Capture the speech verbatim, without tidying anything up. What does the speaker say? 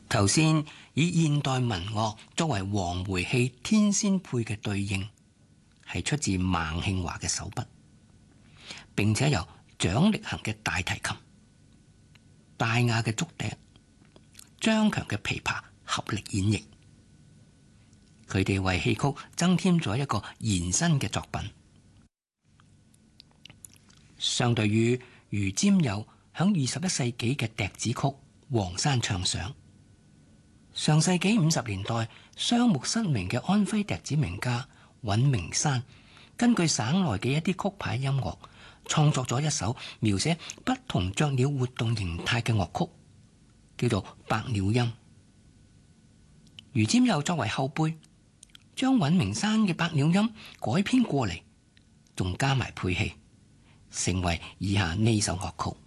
頭先以現代民樂作為黃梅戲天仙配嘅對應，係出自孟慶華嘅手筆，並且由蔣力行嘅大提琴、戴亞嘅竹笛、張強嘅琵琶合力演繹。佢哋為戲曲增添咗一個延伸嘅作品。相對於余占友響二十一世紀嘅笛子曲《黃山唱想》，上世紀五十年代雙目失明嘅安徽笛子名家尹明山，根據省內嘅一啲曲牌音樂，創作咗一首描寫不同雀鳥活動形態嘅樂曲，叫做《百鳥音》。余占友作為後輩，將尹明山嘅《百鳥音》改編過嚟，仲加埋配器，成為以下呢首樂曲。